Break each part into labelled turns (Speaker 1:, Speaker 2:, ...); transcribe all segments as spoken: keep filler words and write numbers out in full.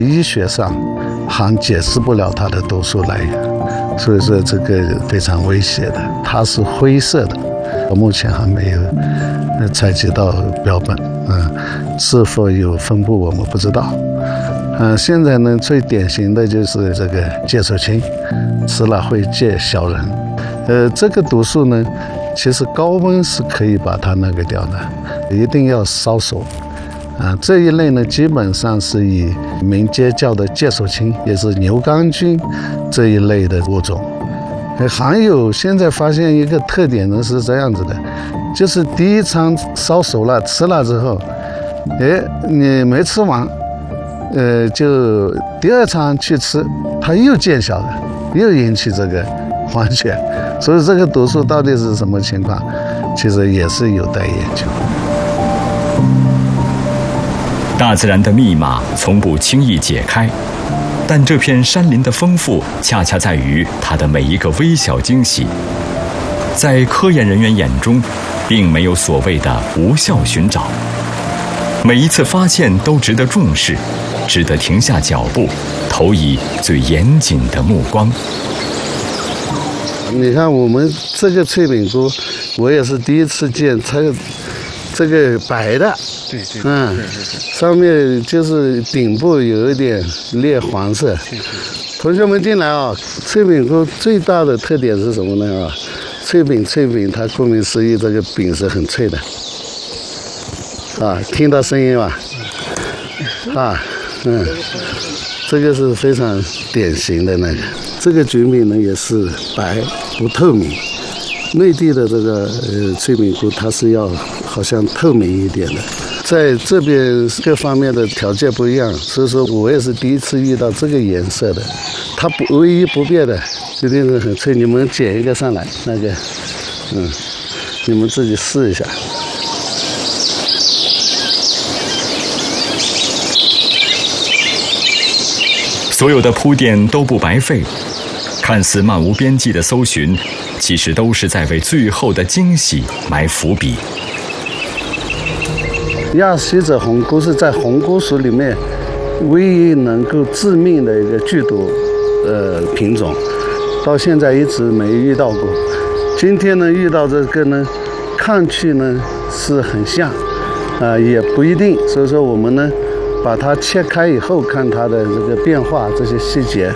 Speaker 1: 医学上还解释不了它的毒素来源，所以说这个非常危险的。它是灰色的，目前还没有采集到标本，嗯，是否有分布我们不知道。嗯，现在呢，最典型的就是这个介手青，吃了会介小人。呃，这个毒素呢，其实高温是可以把它那个掉的，一定要烧熟。啊，这一类呢，基本上是以民间叫的介手青，也是牛肝菌这一类的物种。还有现在发现一个特点呢是这样子的，就是第一餐烧熟了吃了之后，哎，你没吃完，呃，就第二餐去吃，它又见小人，又引起这个黄疸。所以这个毒素到底是什么情况，其实也是有待研究。
Speaker 2: 大自然的密码从不轻易解开，但这片山林的丰富恰恰在于它的每一个微小惊喜。在科研人员眼中，并没有所谓的无效寻找，每一次发现都值得重视，值得停下脚步，投以最严谨的目光。
Speaker 1: 你看我们这个脆饼菇，我也是第一次见，它这个白的，
Speaker 3: 对对，
Speaker 1: 嗯，
Speaker 3: 是是是，
Speaker 1: 上面就是顶部有一点烈黄色。同学们进来啊，脆饼菇最大的特点是什么呢？啊，脆饼脆饼，它顾名思义，这个饼是很脆的。啊，听到声音吧？啊，嗯，这个是非常典型的那个。这个菌饼呢也是白不透明，内地的这个呃脆饼菇它是要好像透明一点的，在这边各方面的条件不一样，所以说我也是第一次遇到这个颜色的。它不唯一不变的一定是很脆，你们捡一个上来，那个嗯，你们自己试一下。
Speaker 2: 所有的铺垫都不白费，看似漫无边际的搜寻，其实都是在为最后的惊喜埋伏笔。
Speaker 1: 亚西者红菇是在红菇属里面唯一能够致命的一个剧毒呃品种，到现在一直没遇到过。今天呢遇到这个呢，看去呢是很像，啊、呃、也不一定。所以说我们呢把它切开以后看它的这个变化，这些细节。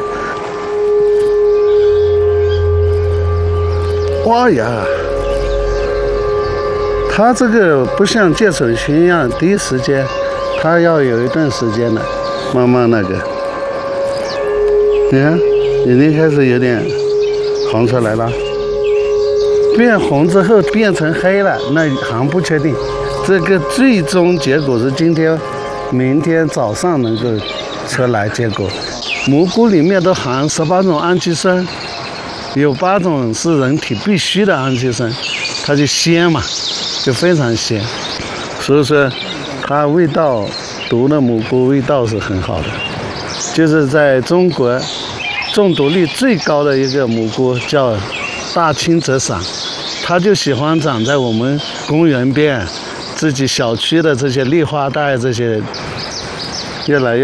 Speaker 1: 哇呀！它这个不像介手青一样，第一时间，它要有一段时间的，慢慢那个，你看，已经开始有点红出来了。变红之后变成黑了，那还不确定。这个最终结果是今天、明天早上能够出来结果。蘑菇里面都含十八种氨基酸，有八种是人体必须的氨基酸，它就鲜嘛。就非常鲜，所以说它味道毒的蘑菇味道是很好的，就是在中国中毒率最高的一个蘑菇叫大青泽伞，它就喜欢长在我们公园边、自己小区的这些绿化带这些越来越